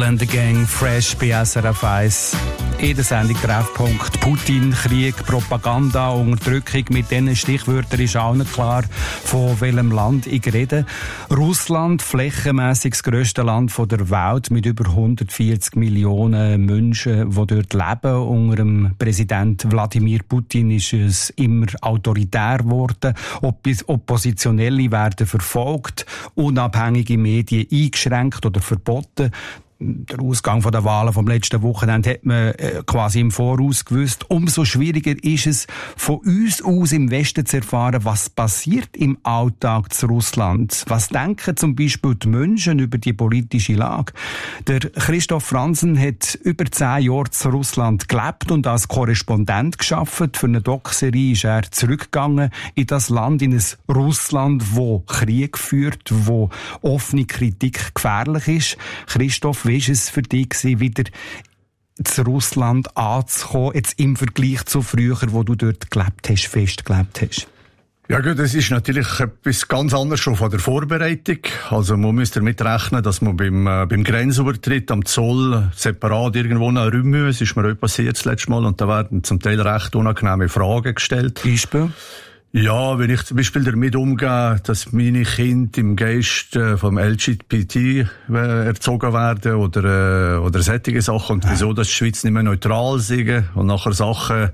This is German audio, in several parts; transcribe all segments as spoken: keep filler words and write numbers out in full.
and the Gang, fresh bei S R F eins. In der Sendung Treffpunkt Putin, Krieg, Propaganda, Unterdrückung. Mit diesen Stichwörtern ist auch nicht klar, von welchem Land ich rede. Russland, flächenmässig das grösste Land der Welt, mit über hundertvierzig Millionen Menschen, die dort leben. Unter dem Präsident Wladimir Putin ist es immer autoritär geworden. Oppositionelle werden verfolgt, unabhängige Medien eingeschränkt oder verboten. Der Ausgang der Wahlen vom letzten Wochenende hat man äh, quasi im Voraus gewusst. Umso schwieriger ist es, von uns aus im Westen zu erfahren, was passiert im Alltag zu Russland. Was denken zum Beispiel die Menschen über die politische Lage? Der Christoph Franzen hat über zehn Jahre zu Russland gelebt und als Korrespondent gearbeitet. Für eine Doc-Serie ist er zurückgegangen in das Land, in ein Russland, wo Krieg führt, wo offene Kritik gefährlich ist. Christoph, wie war es für dich, wieder zu Russland anzukommen, jetzt im Vergleich zu früher, wo du dort gelebt hast, fest gelebt hast? Ja gut, das ist natürlich etwas ganz anderes schon von der Vorbereitung. Also man müsste damit rechnen, dass man beim, äh, beim Grenzübertritt am Zoll separat irgendwo nach Räumen muss. Das ist mir auch passiert das letzte Mal und da werden zum Teil recht unangenehme Fragen gestellt. Beispiel? Ja, wenn ich zum Beispiel damit umgehe, dass meine Kinder im Geist äh, vom L G B T äh, erzogen werden oder, äh, oder solche Sachen und wieso, dass die Schweiz nicht mehr neutral sind und nachher Sachen,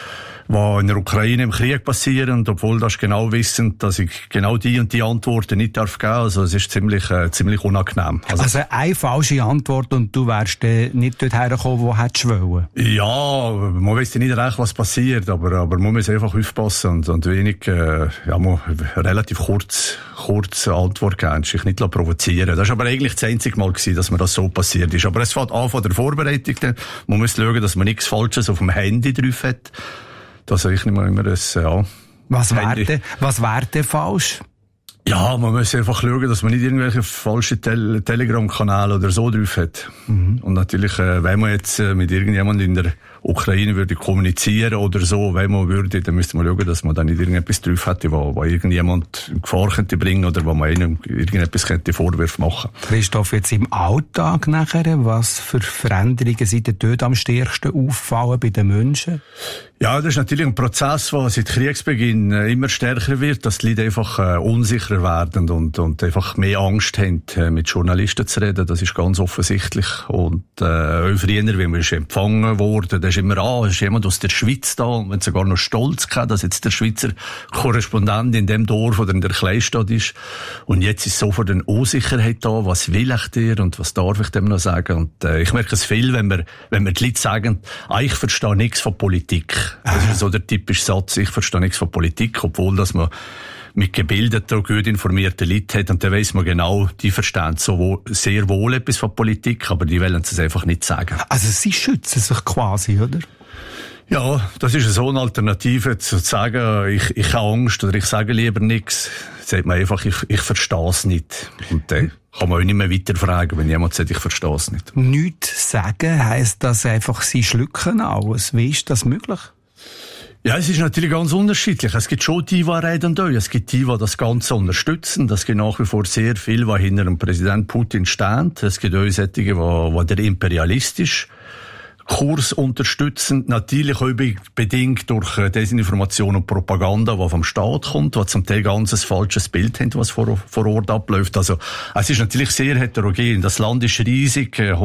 die in der Ukraine im Krieg passieren, und obwohl das genau wissen, dass ich genau die und die Antworten nicht darf geben. Also es ist ziemlich, äh, ziemlich unangenehm. Also, also eine falsche Antwort und du wärst äh, nicht dort hergekommen, wo hättest du wollen? Ja, man weiss ja nicht recht, was passiert, aber, aber man muss einfach aufpassen und, und wenig, äh, ja, man relativ kurz, kurz Antwort geben, sich nicht provozieren. Das war aber eigentlich das einzige Mal gewesen, dass mir das so passiert ist. Aber es fängt an von der Vorbereitung. Man muss schauen, dass man nichts Falsches auf dem Handy drauf hat. Das ich nicht mehr immer das, ja. Was wäre denn, was wäre denn falsch? Ja, man muss einfach schauen, dass man nicht irgendwelche falschen Tel- Telegram-Kanäle oder so drauf hat. Mhm. Und natürlich, äh, wenn man jetzt äh, mit irgendjemandem in der Ukraine würde kommunizieren oder so, wenn man würde, dann müsste man schauen, dass man dann nicht irgendetwas drauf hätte, wo, wo irgendjemand in Gefahr könnte bringen oder wo man einem irgendetwas könnte Vorwürfe machen. Christoph, jetzt im Alltag nachher, was für Veränderungen sind denn dort am stärksten auffallen bei den Menschen? Ja, das ist natürlich ein Prozess, der seit Kriegsbeginn äh, immer stärker wird, dass die Leute einfach äh, unsicherer werden und, und einfach mehr Angst haben, äh, mit Journalisten zu reden. Das ist ganz offensichtlich. Und äh, auch früher, wie man ist empfangen wurde, da ist immer, ah, ist jemand aus der Schweiz da, und man hat sogar noch stolz gehabt, dass jetzt der Schweizer Korrespondent in dem Dorf oder in der Kleinstadt ist. Und jetzt ist sofort eine Unsicherheit da, was will ich dir und was darf ich dem noch sagen? Und äh, ich merke es viel, wenn wir, wenn wir die Leute sagen, ah, ich verstehe nichts von Politik. Das ist so der typische Satz, ich verstehe nichts von Politik, obwohl dass man mit gebildeten, gut informierten Leuten hat, und dann weiss man genau, die verstehen so wo, sehr wohl etwas von Politik, aber die wollen es einfach nicht sagen. Also sie schützen sich quasi, oder? Ja, das ist so eine Alternative, zu sagen, ich, ich habe Angst oder ich sage lieber nichts. Sagt man einfach, ich, ich verstehe es nicht. Und dann kann man auch nicht mehr weiterfragen, wenn jemand sagt, ich verstehe es nicht. Nichts sagen heisst das einfach, sie schlucken alles. Wie ist das möglich? Ja, es ist natürlich ganz unterschiedlich. Es gibt schon die, die reden da. Es gibt die, die das Ganze unterstützen. Es gibt nach wie vor sehr viel, was hinter dem Präsident Putin steht. Es gibt auch solche, die, die der imperialistisch Kurs unterstützen, natürlich auch bedingt durch Desinformation und Propaganda, die vom Staat kommt, die zum Teil ganz ein falsches Bild haben, was vor, vor Ort abläuft. Also, es ist natürlich sehr heterogen. Das Land ist riesig.